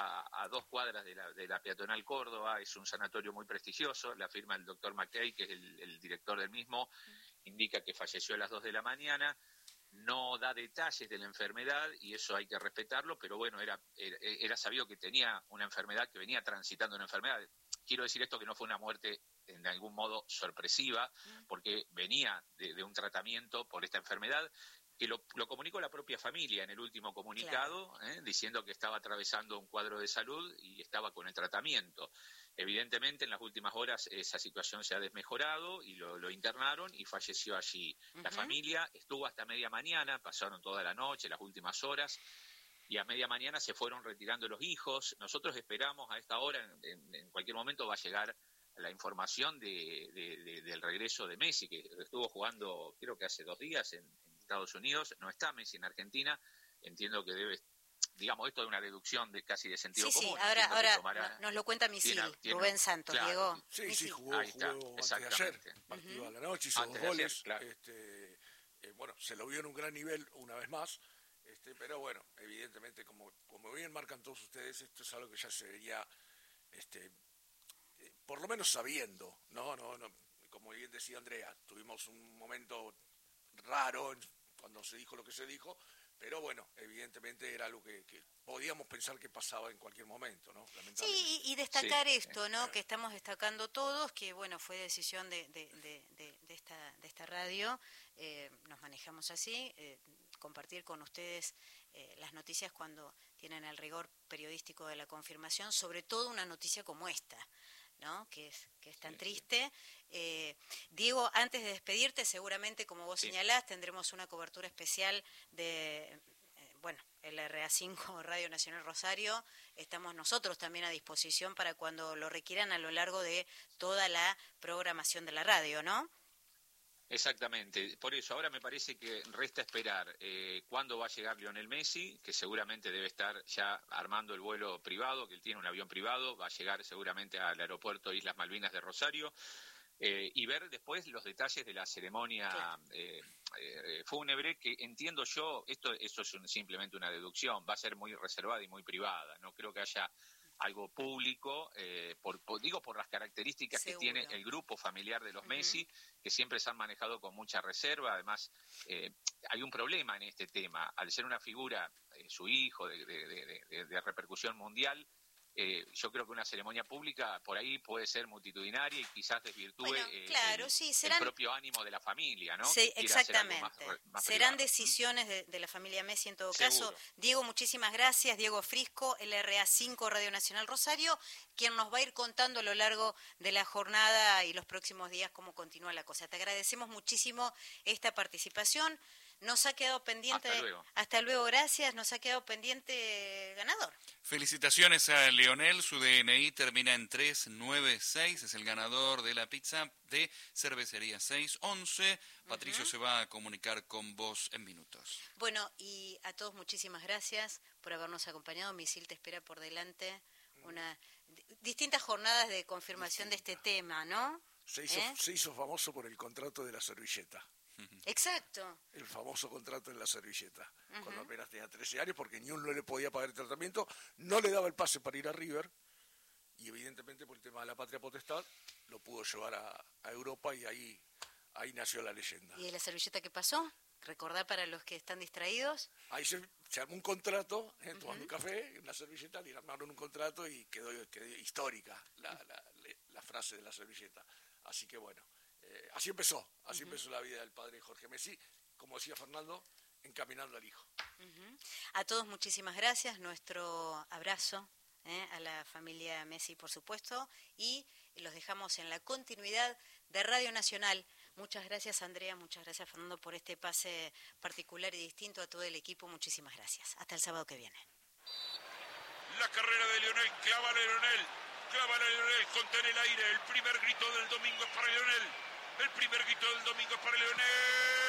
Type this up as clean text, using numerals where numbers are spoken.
a 2 cuadras de la Peatonal Córdoba, es un sanatorio muy prestigioso, la firma del doctor McKay, que es el director del mismo, indica que falleció a las 2 de la mañana, no da detalles de la enfermedad y eso hay que respetarlo, pero bueno, era sabido que tenía una enfermedad, que venía transitando una enfermedad. Quiero decir esto, que no fue una muerte de algún modo sorpresiva, porque venía de un tratamiento por esta enfermedad, que lo comunicó la propia familia en el último comunicado, claro. Diciendo que estaba atravesando un cuadro de salud y estaba con el tratamiento. Evidentemente, en las últimas horas esa situación se ha desmejorado y lo internaron y falleció allí. La familia estuvo hasta media mañana, pasaron toda la noche, las últimas horas, y a media mañana se fueron retirando los hijos. Nosotros esperamos a esta hora, en cualquier momento va a llegar la información del regreso de Messi, que estuvo jugando creo que hace 2 días en Estados Unidos. No está Messi en Argentina, entiendo que debe, digamos, esto es una deducción de casi de sentido común. Sí, ahora nos lo cuenta Misil, Rubén Santos, claro. Diego. Sí, jugó antes de ayer, partido a la noche, hizo 2 goles, claro. Bueno, se lo vio en un gran nivel una vez más, pero bueno, evidentemente, como bien marcan todos ustedes, esto es algo que ya se vería, por lo menos sabiendo, no, como bien decía Andrea, tuvimos un momento raro cuando se dijo lo que se dijo, pero bueno, evidentemente era algo que podíamos pensar que pasaba en cualquier momento, ¿no? Sí, y destacar esto, ¿no? Que estamos destacando todos, que bueno, fue decisión de esta radio, nos manejamos así, compartir con ustedes las noticias cuando tienen el rigor periodístico de la confirmación, sobre todo una noticia como esta, ¿no? Que es tan triste. Diego, antes de despedirte, seguramente, como vos señalás, tendremos una cobertura especial de, el RA5 Radio Nacional Rosario. Estamos nosotros también a disposición para cuando lo requieran a lo largo de toda la programación de la radio, ¿no? Exactamente, por eso ahora me parece que resta esperar cuándo va a llegar Lionel Messi, que seguramente debe estar ya armando el vuelo privado, que él tiene un avión privado, va a llegar seguramente al aeropuerto Islas Malvinas de Rosario, y ver después los detalles de la ceremonia fúnebre, que entiendo yo, esto es simplemente una deducción, va a ser muy reservada y muy privada, no creo que haya algo público, por las características que tiene el grupo familiar de los Messi, que siempre se han manejado con mucha reserva. Además, hay un problema en este tema, al ser una figura, su hijo, de repercusión mundial. Yo creo que una ceremonia pública por ahí puede ser multitudinaria y quizás desvirtúe el propio ánimo de la familia, ¿no? Sí, exactamente. Más serán privado. Decisiones de la familia Messi en todo caso. Diego, muchísimas gracias. Diego Frisco, el RA5 Radio Nacional Rosario, quien nos va a ir contando a lo largo de la jornada y los próximos días cómo continúa la cosa. Te agradecemos muchísimo esta participación. Nos ha quedado pendiente... Hasta luego, gracias. Nos ha quedado pendiente ganador. Felicitaciones a Leonel, su DNI termina en 396, es el ganador de la pizza de Cervecería 611. Patricio se va a comunicar con vos en minutos. Bueno, y a todos muchísimas gracias por habernos acompañado. Misil te espera por delante distintas jornadas de confirmación de este tema, ¿no? Se hizo famoso por el contrato de la servilleta. Exacto. El famoso contrato en la servilleta, cuando apenas tenía 13 años, porque ni uno le podía pagar el tratamiento, no le daba el pase para ir a River, y evidentemente por el tema de la patria potestad, lo pudo llevar a Europa y ahí nació la leyenda. ¿Y la servilleta qué pasó? ¿Recordar para los que están distraídos? Ahí se armó un contrato, tomando un café, una servilleta, le armaron un contrato y quedó histórica la frase de la servilleta. Así que bueno. Así empezó la vida del padre Jorge Messi, como decía Fernando, encaminando al hijo. A todos muchísimas gracias, nuestro abrazo a la familia Messi, por supuesto, y los dejamos en la continuidad de Radio Nacional. Muchas gracias, Andrea, muchas gracias, Fernando, por este pase particular y distinto a todo el equipo. Muchísimas gracias. Hasta el sábado que viene. La carrera de Lionel, clávale Lionel, contén el aire, el primer grito del domingo es para Lionel. El primer grito del domingo es para Lionel.